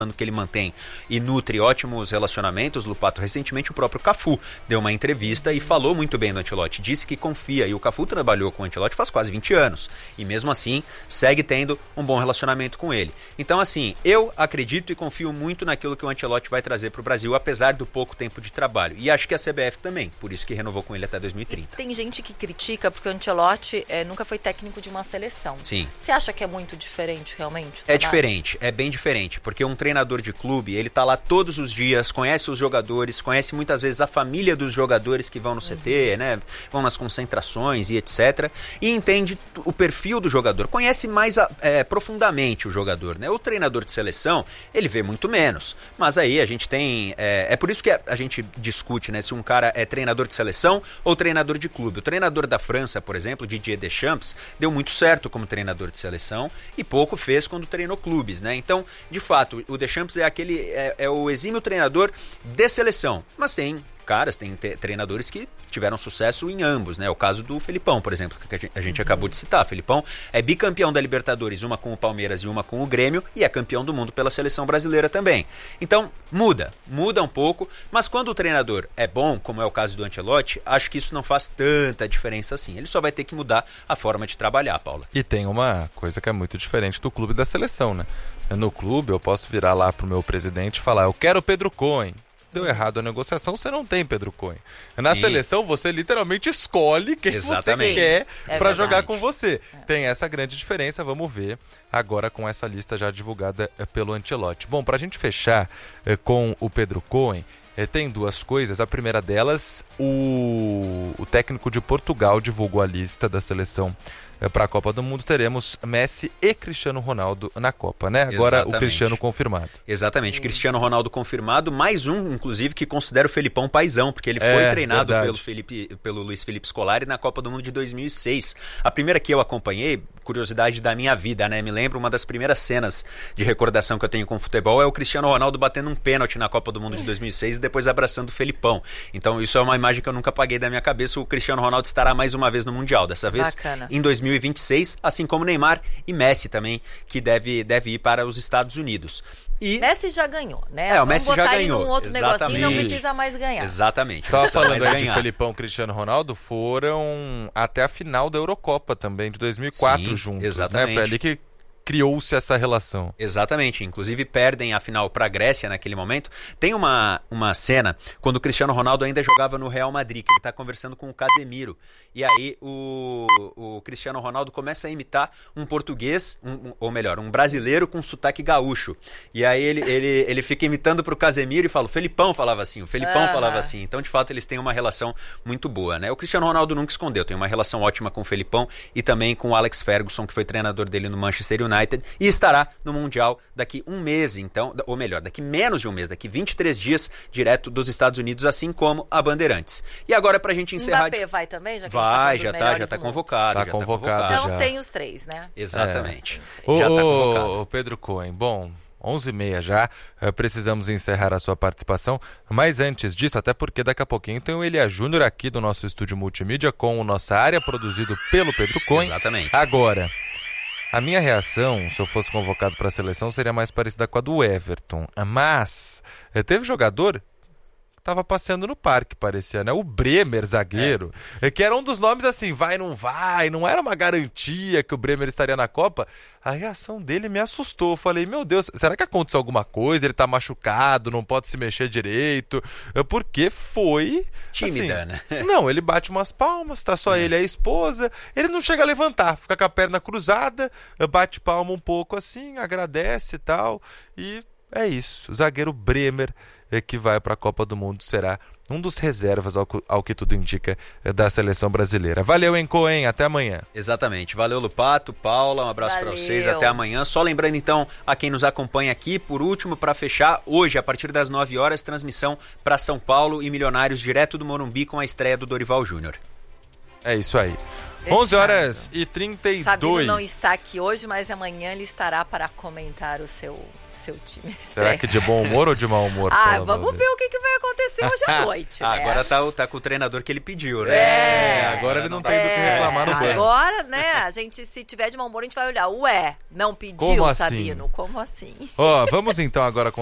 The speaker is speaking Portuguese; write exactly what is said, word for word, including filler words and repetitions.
que ele mantém e nutre ótimos relacionamentos, Lupato. Recentemente o próprio Cafu deu uma entrevista e falou muito bem do Ancelotti, disse que confia, e o Cafu trabalhou com o Ancelotti faz quase vinte anos, e mesmo assim segue tendo um bom relacionamento com ele. Então assim, eu acredito e confio muito naquilo que o Ancelotti vai trazer para o Brasil, apesar do pouco tempo de trabalho, e acho que a C B F também, por isso que renovou com ele até dois mil e trinta. E tem gente que critica porque o Ancelotti é, nunca foi técnico de uma seleção. Sim. Você acha que é muito diferente realmente? É diferente, é bem diferente, porque um treinador treinador de clube, ele tá lá todos os dias, conhece os jogadores, conhece muitas vezes a família dos jogadores que vão no C T, né, vão nas concentrações e etcétera, e entende o perfil do jogador, conhece mais é, profundamente o jogador, né? O treinador de seleção, ele vê muito menos, mas aí a gente tem, é, é por isso que a gente discute, né, se um cara é treinador de seleção ou treinador de clube. O treinador da França, por exemplo, Didier Deschamps, deu muito certo como treinador de seleção e pouco fez quando treinou clubes, né? Então, de fato, o Deschamps é aquele é, é o exímio treinador de seleção, mas tem caras, tem te, treinadores que tiveram sucesso em ambos, né? O caso do Felipão, por exemplo, que a gente, a gente acabou de citar. Felipão é bicampeão da Libertadores, uma com o Palmeiras e uma com o Grêmio, e é campeão do mundo pela seleção brasileira também. Então, muda, muda um pouco, mas quando o treinador é bom, como é o caso do Ancelotti, acho que isso não faz tanta diferença assim. Ele só vai ter que mudar a forma de trabalhar, Paula. E tem uma coisa que é muito diferente do clube e da seleção, né? No clube, eu posso virar lá pro meu presidente e falar, eu quero o Pedro Cohen. Deu errado a negociação, você não tem Pedro Cohen. Na Sim. seleção, você literalmente escolhe quem Exatamente. você quer é para jogar com você. É. Tem essa grande diferença, vamos ver agora com essa lista já divulgada pelo Ancelotti. Bom, para a gente fechar eh, com o Pedro Cohen, eh, tem duas coisas. A primeira delas, o, o técnico de Portugal divulgou a lista da seleção para a Copa do Mundo. Teremos Messi e Cristiano Ronaldo na Copa, né? Agora Exatamente. o Cristiano confirmado. Exatamente, hum. Cristiano Ronaldo confirmado, mais um, inclusive, que considera o Felipão paizão, porque ele foi é, treinado pelo, Felipe, pelo Luiz Felipe Scolari na Copa do Mundo de dois mil e seis. A primeira que eu acompanhei, curiosidade da minha vida, né? Me lembro, uma das primeiras cenas de recordação que eu tenho com futebol é o Cristiano Ronaldo batendo um pênalti na Copa do Mundo de dois mil e seis e depois abraçando o Felipão. Então isso é uma imagem que eu nunca apaguei da minha cabeça. O Cristiano Ronaldo estará mais uma vez no Mundial, dessa vez Bacana. em dois mil e vinte e seis, assim como Neymar e Messi também, que deve, deve ir para os Estados Unidos. E... Messi já ganhou, né? É, o Messi Vamos já botar ganhou. Ele num outro Exatamente. negocinho, não precisa mais ganhar. Exatamente. Estava falando aí de Felipão e Cristiano Ronaldo, foram até a final da Eurocopa também, de dois mil e quatro Sim, juntos. Exatamente. Né? Foi ali que criou-se essa relação. Exatamente, inclusive perdem a final para a Grécia naquele momento. Tem uma, uma cena quando o Cristiano Ronaldo ainda jogava no Real Madrid, que ele está conversando com o Casemiro, e aí o, o Cristiano Ronaldo começa a imitar um português, um, um, ou melhor, um brasileiro com sotaque gaúcho, e aí ele, ele, ele fica imitando para o Casemiro e fala, o Felipão falava assim, o Felipão ah. falava assim, então de fato eles têm uma relação muito boa, né? O Cristiano Ronaldo nunca escondeu, tem uma relação ótima com o Felipão e também com o Alex Ferguson, que foi treinador dele no Manchester United, e estará no Mundial daqui um mês, então, ou melhor, daqui menos de um mês, daqui vinte e três dias, direto dos Estados Unidos, assim como a Bandeirantes. E agora, pra gente encerrar... Mbappé vai também? Já que vai, a gente já tá, já tá convocado. Tá já convocado, tá já. Então tem os três, né? Exatamente. É. Já o, tá convocado. O Pedro Cohen, bom... onze e meia já, uh, precisamos encerrar a sua participação, mas antes disso, até porque daqui a pouquinho tem o Elia Júnior aqui do nosso estúdio multimídia com o Nossa Área, produzido pelo Pedro Cohen. Exatamente. Agora, a minha reação, se eu fosse convocado para a seleção, seria mais parecida com a do Everton, mas uh, teve jogador... Tava passeando no parque, parecia, né? O Bremer, zagueiro, é. que era um dos nomes assim, vai, não vai, não era uma garantia que o Bremer estaria na Copa. A reação dele me assustou. Eu falei, meu Deus, será que aconteceu alguma coisa? Ele tá machucado, não pode se mexer direito? Porque foi... Tímida, assim, né? Não, ele bate umas palmas, tá só é. ele e a esposa, ele não chega a levantar, fica com a perna cruzada, bate palma um pouco assim, agradece e tal, e é isso. O zagueiro Bremer, que vai para a Copa do Mundo, será um dos reservas, ao, ao que tudo indica, da seleção brasileira. Valeu, hein, Cohen, até amanhã. Exatamente, valeu, Lupato, Paula, um abraço para vocês, até amanhã. Só lembrando então a quem nos acompanha aqui, por último, para fechar, hoje, a partir das nove horas, transmissão para São Paulo e Milionários, direto do Morumbi, com a estreia do Dorival Júnior. É isso aí. Fechado. onze horas e trinta e dois. Sabino não está aqui hoje, mas amanhã ele estará para comentar o seu... seu time. Será que de bom humor ou de mau humor? Ah, Paula vamos Valdez? ver o que, que vai acontecer hoje à noite. Ah, né? agora tá, tá com o treinador que ele pediu, né? É, agora ele não tá- tem do que É, reclamar no banco. agora, né, a gente, se tiver de mau humor, a gente vai olhar. Ué, não pediu, Como assim? Sabino? Como assim? Ó, vamos então agora